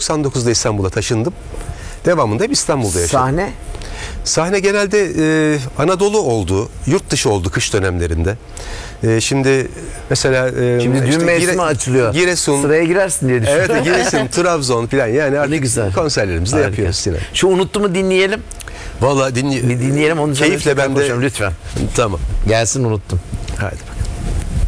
99'da İstanbul'a taşındım. Devamında hep İstanbul'da yaşadım. Sahne? Sahne genelde Anadolu oldu, yurt dışı oldu kış dönemlerinde. Şimdi mesela Şimdi düğün işte mevsimi açılıyor. Giresun, Sıraya girersin diye düşünüyorum. evet, Giresun, Trabzon falan, yani artık Ne güzel. konserlerimizi de Harika. yapıyoruz yine. Şu Unuttu mu dinleyelim. Vallahi Bir dinleyelim onu. keyifle ben de. Lütfen. Tamam. Gelsin Unuttum. Hadi.